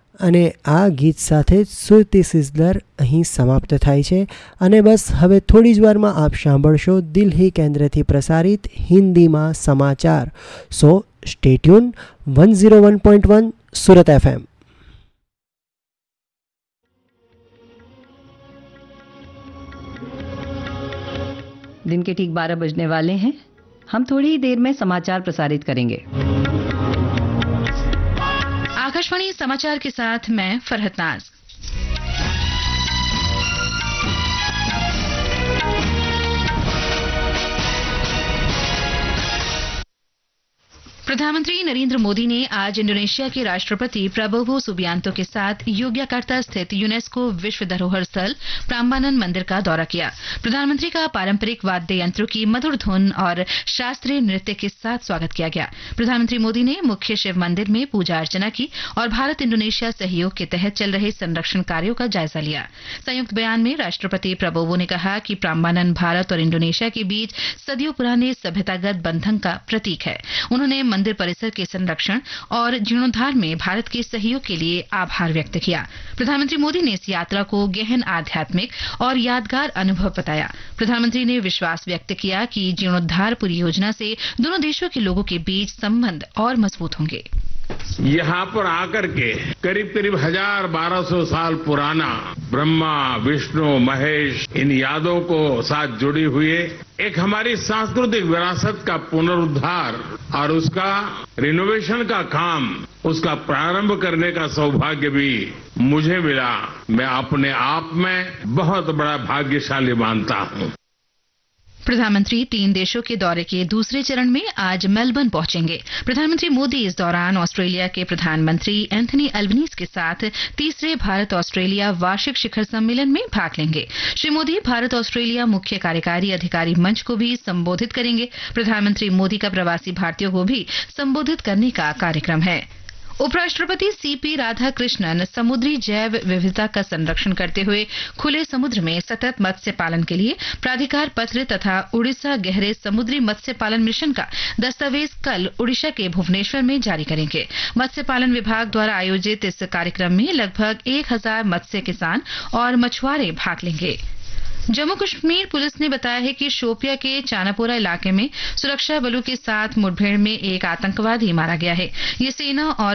અને આ ગીત સાથે સુરતી સિઝલર અહીં સમાપ્ત થાય છે અને બસ હવે થોડી જ વારમાં આપ સાંભળશો દિલ્હી કેન્દ્રથી પ્રસારિત હિન્દીમાં સમાચાર. સો સ્ટે ટ્યુન 101.1 સુરત FM. दिन के ठीक 12 बजने वाले हैं. हम थोड़ी ही देर में समाचार प्रसारित करेंगे. आकाशवाणी समाचार के साथ मैं फरहत नाज. प्रधानमंत्री नरेंद्र मोदी ने आज इंडोनेशिया के राष्ट्रपति प्रबोवो सुबियांतो के साथ योग्याकर्ता स्थित यूनेस्को विश्व धरोहर स्थल प्राम्बानन मंदिर का दौरा किया. प्रधानमंत्री का पारंपरिक वाद्य यंत्रों की मधुर धुन और शास्त्रीय नृत्य के साथ स्वागत किया गया. प्रधानमंत्री मोदी ने मुख्य शिव मंदिर में पूजा अर्चना की और भारत इंडोनेशिया सहयोग के तहत चल रहे संरक्षण कार्यों का जायजा लिया. संयुक्त बयान में राष्ट्रपति प्रबोवो ने कहा कि प्राम्बानन भारत और इंडोनेशिया के बीच सदियों पुराने सभ्यतागत बंधन का प्रतीक है. उन्होंने मंदिर परिसर के संरक्षण और जीर्णोद्धार में भारत के सहयोग के लिए आभार व्यक्त किया. प्रधानमंत्री मोदी ने इस यात्रा को गहन आध्यात्मिक और यादगार अनुभव बताया. प्रधानमंत्री ने विश्वास व्यक्त किया कि जीर्णोद्धार परियोजना से दोनों देशों के लोगों के बीच संबंध और मजबूत होंगे. यहाँ पर आकर के करीब 1200 साल पुराना ब्रह्मा विष्णु महेश इन यादों को साथ जुड़ी हुई एक हमारी सांस्कृतिक विरासत का पुनरुद्धार और उसका रिनोवेशन का काम उसका प्रारंभ करने का सौभाग्य भी मुझे मिला. मैं अपने आप में बहुत बड़ा भाग्यशाली मानता हूँ. प्रधानमंत्री 3 देशों के दौरे के दूसरे चरण में आज मेलबर्न पहुंचेंगे. प्रधानमंत्री मोदी इस दौरान ऑस्ट्रेलिया के प्रधानमंत्री एंथनी अल्बनीज के साथ तीसरे भारत ऑस्ट्रेलिया वार्षिक शिखर सम्मेलन में भाग लेंगे. श्री मोदी भारत ऑस्ट्रेलिया मुख्य कार्यकारी अधिकारी मंच को भी संबोधित करेंगे. प्रधानमंत्री मोदी का प्रवासी भारतीयों को भी संबोधित करने का कार्यक्रम है. उपराष्ट्रपति सीपी राधाकृष्णन समुद्री जैव विविधता का संरक्षण करते हुए खुले समुद्र में सतत मत्स्य पालन के लिए प्राधिकार पत्र तथा उड़ीसा गहरे समुद्री मत्स्य पालन मिशन का दस्तावेज कल ओडिशा के भुवनेश्वर में जारी करेंगे. मत्स्य पालन विभाग द्वारा आयोजित इस कार्यक्रम में लगभग 1000 मत्स्य किसान और मछुआरे भाग लेंगे. जम्मू कश्मीर पुलिस ने बताया है कि शोपिया के चानापोरा इलाके में सुरक्षा बलों के साथ मुठभेड़ में एक आतंकवादी मारा गया है. ये सेना और